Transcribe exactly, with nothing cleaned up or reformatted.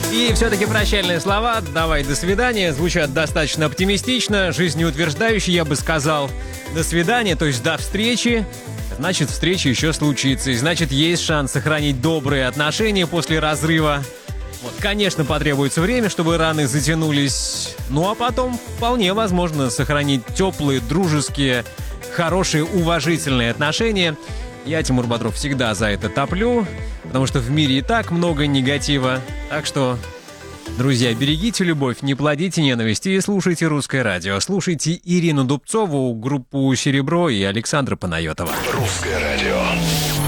И все-таки прощальные слова «давай, до свидания» звучат достаточно оптимистично, жизнеутверждающе, я бы сказал. До свидания, то есть до встречи. Значит, встреча еще случится, и значит, есть шанс сохранить добрые отношения после разрыва. Вот, конечно, потребуется время, чтобы раны затянулись. Ну а потом вполне возможно сохранить теплые, дружеские, хорошие, уважительные отношения. Я, Тимур Бодров, всегда за это топлю, потому что в мире и так много негатива. Так что, друзья, берегите любовь, не плодите ненависть и слушайте Русское радио. Слушайте Ирину Дубцову, группу «Серебро» и Александра Панайотова. Русское радио.